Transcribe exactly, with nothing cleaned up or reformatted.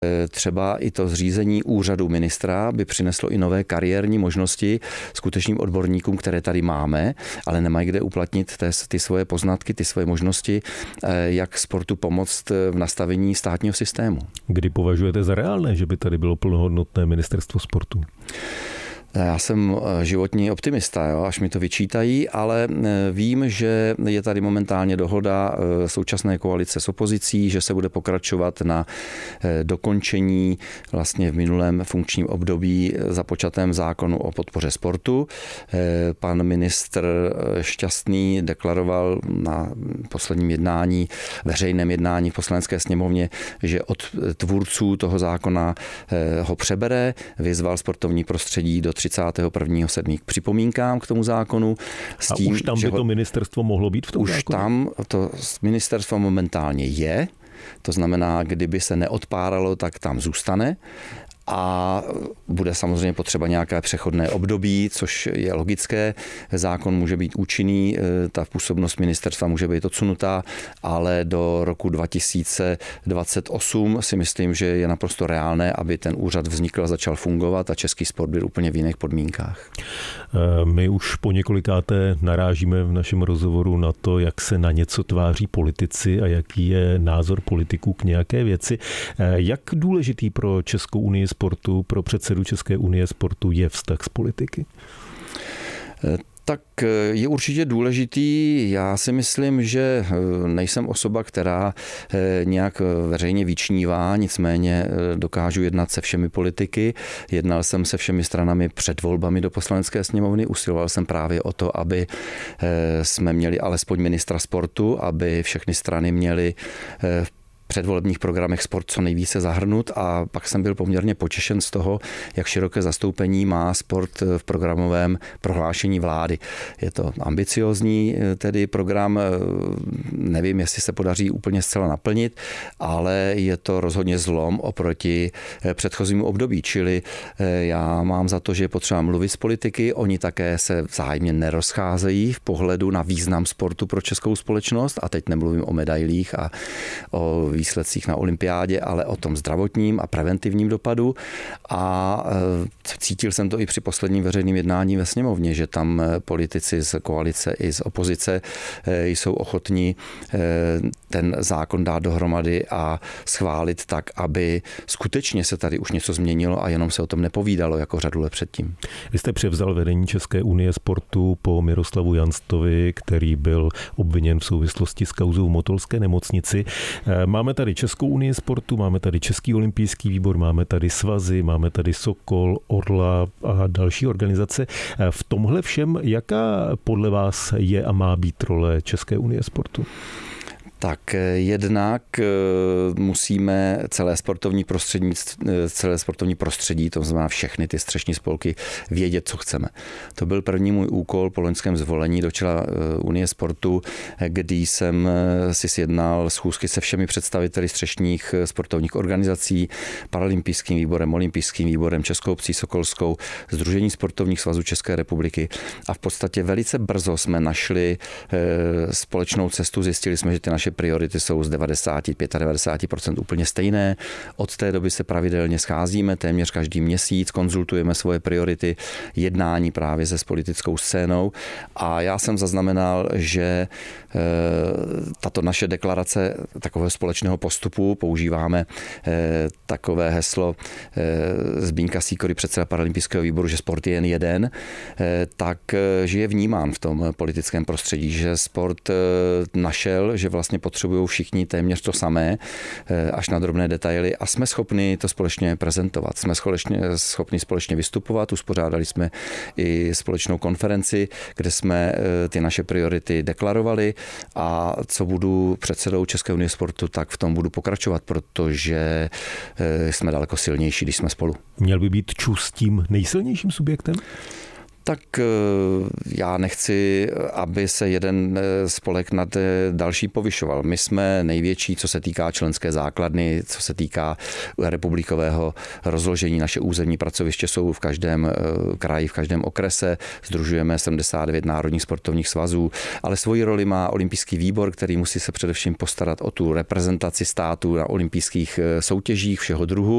Třeba i to zřízení úřadu ministra by přineslo i nové kariérní možnosti skutečným odborníkům, které tady máme, ale nemají kde uplatnit ty svoje poznatky, ty svoje možnosti, jak sportu pomoct v nastavení státního systému. Kdy považujete za reálné, že by tady bylo plnohodnotné ministerstvo sportu? Já jsem životní optimista, jo, až mi to vyčítají, ale vím, že je tady momentálně dohoda současné koalice s opozicí, že se bude pokračovat na dokončení vlastně v minulém funkčním období započatém zákonu o podpoře sportu. Pan ministr Šťastný deklaroval na posledním jednání, veřejném jednání v Poslanecké sněmovně, že od tvůrců toho zákona ho přebere, vyzval sportovní prostředí do třicátého prvního sedmého k připomínkám k tomu zákonu. S tím, a už tam by ho, to ministerstvo mohlo být v tom Už zákonu? tam to ministerstvo momentálně je, to znamená, kdyby se neodpáralo, tak tam zůstane. A bude samozřejmě potřeba nějaké přechodné období, což je logické. Zákon může být účinný, ta působnost ministerstva může být odsunutá, ale do roku dva tisíce dvacet osm si myslím, že je naprosto reálné, aby ten úřad vznikl a začal fungovat a český sport byl úplně v jiných podmínkách. My už po několikáté narážíme v našem rozhovoru na to, jak se na něco tváří politici a jaký je názor politiků k nějaké věci. Jak důležitý pro Českou unii sportu, pro předsedu České unie sportu je vztah s politiky? Tak je určitě důležitý. Já si myslím, že nejsem osoba, která nějak veřejně vyčnívá, nicméně dokážu jednat se všemi politiky. Jednal jsem se všemi stranami před volbami do Poslanecké sněmovny, usiloval jsem právě o to, aby jsme měli alespoň ministra sportu, aby všechny strany měly v předvolebních programech sport co nejvíce zahrnut a pak jsem byl poměrně potěšen z toho, jak široké zastoupení má sport v programovém prohlášení vlády. Je to ambiciózní tedy program, nevím, jestli se podaří úplně zcela naplnit, ale je to rozhodně zlom oproti předchozímu období, čili já mám za to, že je potřeba mluvit s politiky, oni také se vzájemně nerozcházejí v pohledu na význam sportu pro českou společnost a teď nemluvím o medailích a o výsledcích na olympiádě, ale o tom zdravotním a preventivním dopadu a cítil jsem to i při posledním veřejném jednání ve sněmovně, že tam politici z koalice i z opozice jsou ochotní ten zákon dát dohromady a schválit tak, aby skutečně se tady už něco změnilo a jenom se o tom nepovídalo jako řadu let předtím. Vy jste převzal vedení České unie sportu po Miroslavu Janstovi, který byl obviněn v souvislosti s kauzou v motolské nemocnici. Máme tady Českou unii sportu, máme tady Český olympijský výbor, máme tady svazy, máme tady Sokol, Orla a další organizace. V tomhle všem, jaká podle vás je a má být role České unie sportu? Tak jednak musíme celé sportovní prostředí, celé sportovní prostředí, to znamená všechny ty střešní spolky, vědět, co chceme. To byl první můj úkol po loňském zvolení do čela Unie sportu, kdy jsem si sjednal schůzky se všemi představiteli střešních sportovních organizací, paralympijským výborem, olympijským výborem, Českou obcí sokolskou, Sdružení sportovních svazů České republiky a v podstatě velice brzo jsme našli společnou cestu, zjistili jsme, že ty naše priority jsou z devadesát pět devadesát pět procent úplně stejné. Od té doby se pravidelně scházíme, téměř každý měsíc, konzultujeme svoje priority, jednání právě se s politickou scénou a já jsem zaznamenal, že tato naše deklarace takového společného postupu, používáme takové heslo Zbyňka Sýkory, předseda paralympijského výboru, že sport je jen jeden, tak že je vnímán v tom politickém prostředí, že sport našel, že vlastně potřebují všichni téměř to samé, až na drobné detaily a jsme schopni to společně prezentovat. Jsme společně, schopni společně vystupovat, uspořádali jsme i společnou konferenci, kde jsme ty naše priority deklarovali a co budu předsedou České unie sportu, tak v tom budu pokračovat, protože jsme daleko silnější, když jsme spolu. Měl by být ČUS tím nejsilnějším subjektem? Tak já nechci, aby se jeden spolek nad další povyšoval. My jsme největší, co se týká členské základny, co se týká republikového rozložení. Naše územní pracoviště jsou v každém kraji, v každém okrese. Sdružujeme sedmdesát devět národních sportovních svazů, ale svoji roli má olympijský výbor, který musí se především postarat o tu reprezentaci státu na olympijských soutěžích všeho druhu.